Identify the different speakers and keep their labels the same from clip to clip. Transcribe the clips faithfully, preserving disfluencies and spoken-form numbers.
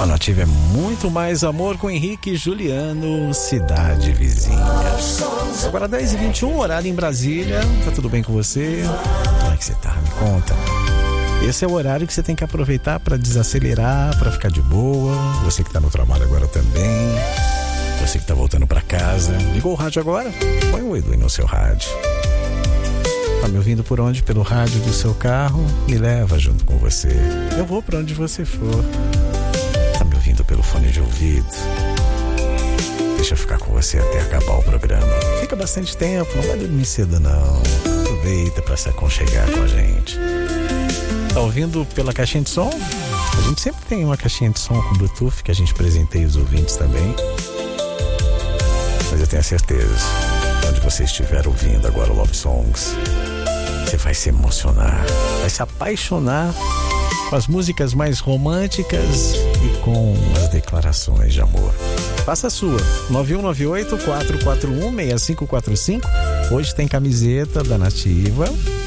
Speaker 1: A Nativa é muito mais amor com Henrique e Juliano, Cidade Vizinha. Agora dez e vinte e um, horário em Brasília. Tá tudo bem com você? Como é que você tá? Me conta. Esse é o horário que você tem que aproveitar para desacelerar, para ficar de boa. Você que tá no trabalho agora também. Você que tá voltando para casa. Ligou o rádio agora? Põe o Edu aí no seu rádio. Tá me ouvindo por onde? Pelo rádio do seu carro? Me leva junto com você. Eu vou para onde você for. Tá me ouvindo pelo fone de ouvido? Deixa eu ficar com você até acabar o programa. Fica bastante tempo, não vai dormir cedo não. Aproveita para se aconchegar com a gente. Tá ouvindo pela caixinha de som? A gente sempre tem uma caixinha de som com Bluetooth que a gente presenteia os ouvintes também. Mas eu tenho a certeza, onde você estiver ouvindo agora o Love Songs, você vai se emocionar, vai se apaixonar com as músicas mais românticas e com as declarações de amor. Faça a sua, nove um nove oito, quatro quatro um, seis cinco quatro cinco. Hoje tem camiseta da Nativa.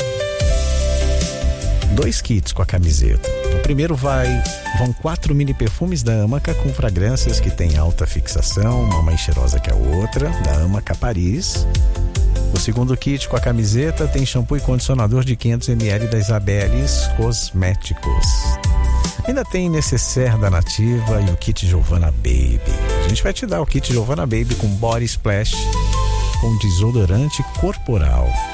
Speaker 1: Dois kits com a camiseta. O primeiro vai, vão quatro mini perfumes da Amaca com fragrâncias que tem alta fixação, uma mais cheirosa que a outra, da Amaca Paris. O segundo kit com a camiseta tem shampoo e condicionador de quinhentos mililitros da Isabeles Cosméticos. Ainda tem necessaire da Nativa e o kit Giovanna Baby. A gente vai te dar o kit Giovanna Baby com body splash com desodorante corporal.